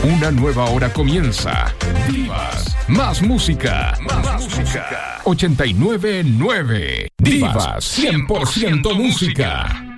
Una nueva hora comienza. Divas, más música. 89.9. Divas, 100% música.